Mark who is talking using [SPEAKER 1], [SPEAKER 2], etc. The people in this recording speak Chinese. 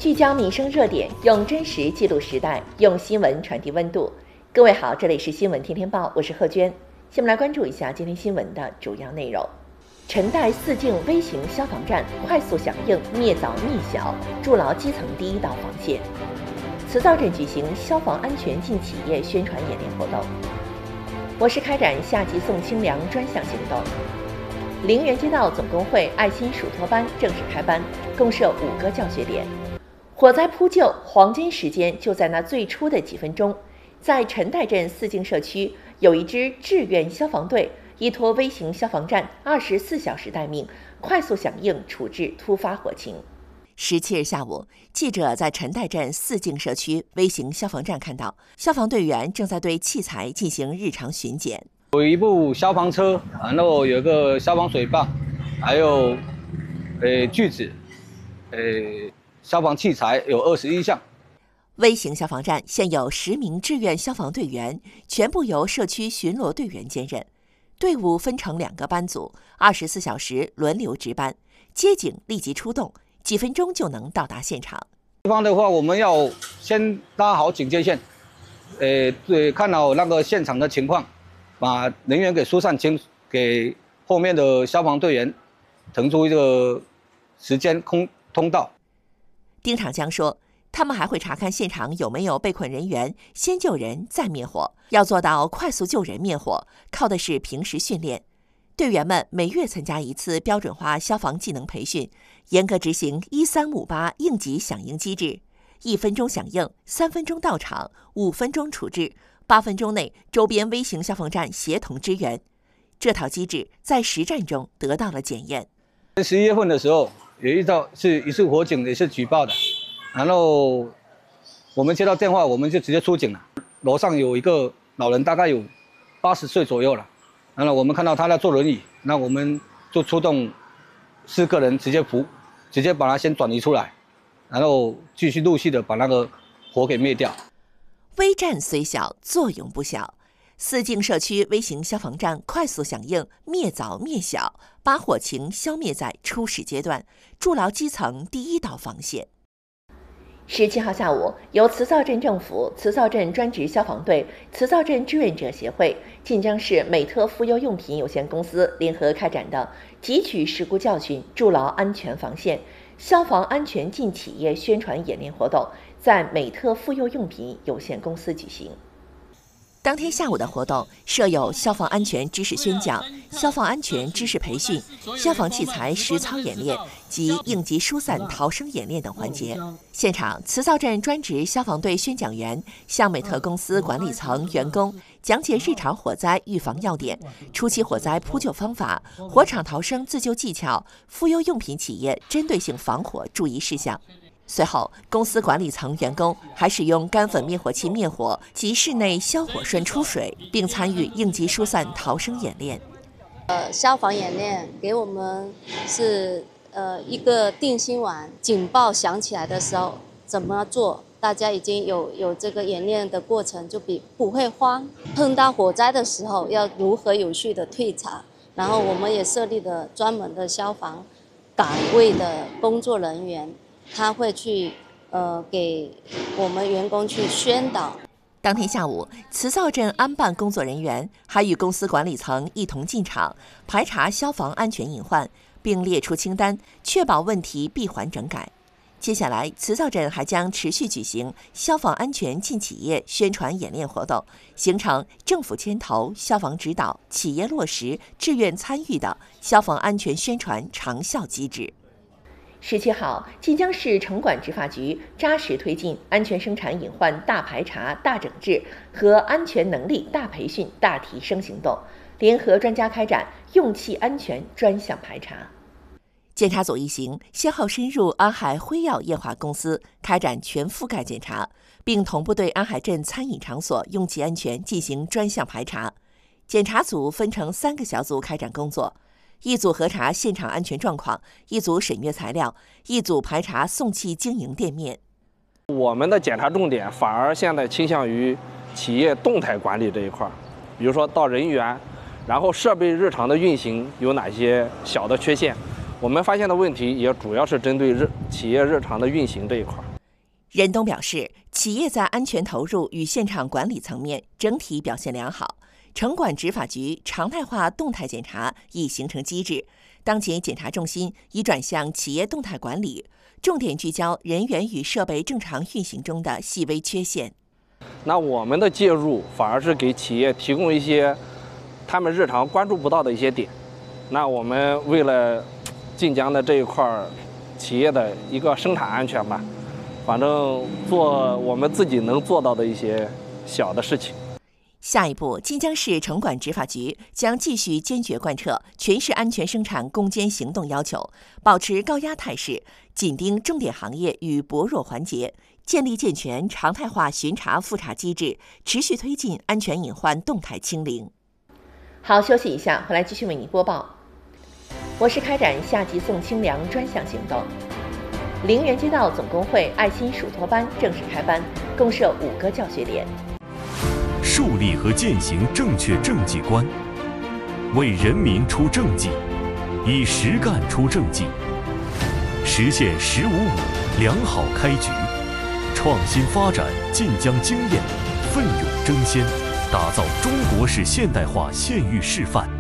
[SPEAKER 1] 聚焦民生热点，用真实记录时代，用新闻传递温度。各位好，这里是新闻天天报，我是贺娟。下面来关注一下今天新闻的主要内容。陈代4境微型消防站快速响应，灭早灭小，筑牢基层第一道防线。磁灶镇举行消防安全进企业宣传演练活动。我市开展夏季送清凉专项行动。陵园街道总工会爱心属托班正式开班，共设5个教学点。火灾扑救黄金时间就在那最初的几分钟，在陈代镇4境社区，有一支志愿消防队依托微型消防站24小时待命，快速响应处置突发火情。17日下午，记者在陈代镇4境社区微型消防站看到，消防队员正在对器材进行日常巡检。
[SPEAKER 2] 有一部消防车，然后有一个消防水泵，还有锯子，消防器材有21项。
[SPEAKER 1] 微型消防站现有10名志愿消防队员，全部由社区巡逻队员兼任。队伍分成2个班组，24小时轮流值班，接警立即出动，几分钟就能到达现场。
[SPEAKER 2] 地方的话，我们要先拉好警戒线，看好那个现场的情况，把人员给疏散清，给后面的消防队员腾出一个时间通道。
[SPEAKER 1] 丁厂江说，他们还会查看现场有没有被困人员，先救人再灭火。要做到快速救人灭火，靠的是平时训练。队员们每月参加1次标准化消防技能培训，严格执行1358应急响应机制，1分钟响应，3分钟到场，5分钟处置，8分钟内周边微型消防站协同支援。这套机制在实战中得到了检验。
[SPEAKER 2] 11月份的时候，有一次火警也是举报的，然后我们接到电话，我们就直接出警了。楼上有一个老人，大概有80岁左右了，然后我们看到他在坐轮椅，那我们就出动4个人直接把他先转移出来，然后继续陆续的把那个火给灭掉。
[SPEAKER 1] 微战虽小，作用不小。4境社区微型消防站快速响应，灭早灭小，把火情消灭在初始阶段，筑牢基层第一道防线。17号下午，由磁灶镇政府、磁灶镇专职消防队、磁灶镇志愿者协会、晋江市美特妇幼用品有限公司联合开展的汲取事故教训，筑牢安全防线消防安全进企业宣传演练活动在美特妇幼用品有限公司举行。当天下午的活动设有消防安全知识宣讲、消防安全知识培训、消防器材实操演练及应急疏散逃生演练等环节。现场，磁灶镇专职消防队宣讲员向美特公司管理层员工讲解日常火灾预防要点、初期火灾扑救方法、火场逃生自救技巧、妇幼用品企业针对性防火注意事项。随后，公司管理层员工还使用干粉灭火器灭火及室内消火栓出水，并参与应急疏散逃生演练。
[SPEAKER 3] 消防演练给我们是一个定心丸，警报响起来的时候怎么做？大家已经有这个演练的过程，就不会慌。碰到火灾的时候要如何有序的退场，然后我们也设立了专门的消防岗位的工作人员。他会去给我们员工去宣导。
[SPEAKER 1] 当天下午，磁灶镇安办工作人员还与公司管理层一同进场排查消防安全隐患，并列出清单，确保问题闭环整改。接下来，磁灶镇还将持续举行消防安全进企业宣传演练活动，形成政府牵头、消防指导、企业落实、志愿参与的消防安全宣传长效机制。17号，晋江市城管执法局扎实推进安全生产隐患大排查、大整治和安全能力大培训、大提升行动，联合专家开展用气安全专项排查。检查组一行先后深入安海辉耀液化公司，开展全覆盖检查，并同步对安海镇餐饮场所用气安全进行专项排查。检查组分成3个小组开展工作。一组核查现场安全状况，一组审阅材料，一组排查送气经营店面。
[SPEAKER 4] 我们的检查重点反而现在倾向于企业动态管理这一块，比如说到人员，然后设备日常的运行有哪些小的缺陷，我们发现的问题也主要是针对企业日常的运行这一块。
[SPEAKER 1] 任东表示，企业在安全投入与现场管理层面整体表现良好，城管执法局常态化动态检查已形成机制，当前检查重心已转向企业动态管理，重点聚焦人员与设备正常运行中的细微缺陷。
[SPEAKER 4] 那我们的介入反而是给企业提供一些他们日常关注不到的一些点。那我们为了晋江的这一块企业的一个生产安全吧，反正做我们自己能做到的一些小的事情。
[SPEAKER 1] 下一步，晋江市城管执法局将继续坚决贯彻全市安全生产攻坚行动要求，保持高压态势，紧盯重点行业与薄弱环节，建立健全常态化巡查复查机制，持续推进安全隐患动态清零。好，休息一下，回来继续为您播报。我市开展夏季送清凉专项行动。陵园街道总工会爱心属托班正式开班，共设5个教学点。
[SPEAKER 5] 树立和践行正确政绩观，为人民出政绩，以实干出政绩，实现“1055”良好开局，创新发展晋江经验，奋勇争先，打造中国式现代化县域示范。